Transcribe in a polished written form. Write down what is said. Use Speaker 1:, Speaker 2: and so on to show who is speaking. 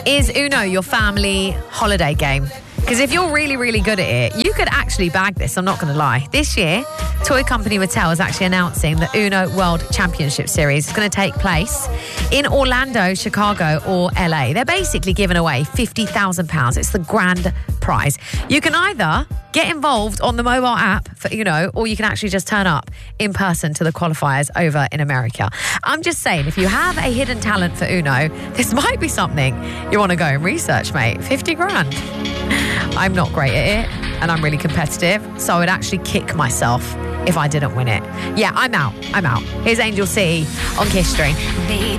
Speaker 1: Is Uno your family holiday game? Because if you're really, really good at it, you could actually bag this, I'm not going to lie. This year, toy company Mattel is actually announcing the Uno World Championship Series. It's going to take place in Orlando, Chicago, or LA. They're basically giving away £50,000. It's the grand prize. You can either get involved on the mobile app for Uno, or you can actually just turn up in person to the qualifiers over in America. I'm just saying, if you have a hidden talent for Uno, this might be something you want to go and research, mate. 50 grand. I'm not great at it, and I'm really competitive, so I would actually kick myself if I didn't win it. Yeah, I'm out. Here's Angel C on Kiss Stream.